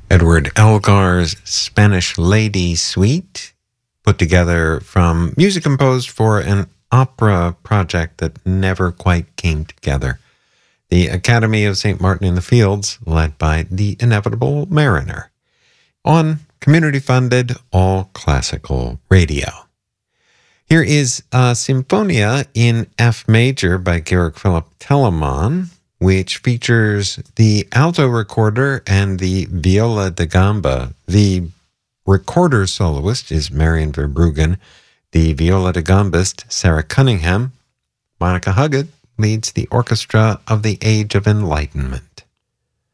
Edward Elgar's Spanish Lady Suite, put together from music composed for an opera project that never quite came together. The Academy of St. Martin in the Fields, led by the inevitable Mariner, on community-funded, all-classical radio. Here is a Sinfonia in F major by Georg Philipp Telemann, which features the alto recorder and the viola da gamba. The recorder soloist is Marian Verbruggen, the viola da gambist Sarah Cunningham. Monica Huggett leads the orchestra of the Age of Enlightenment.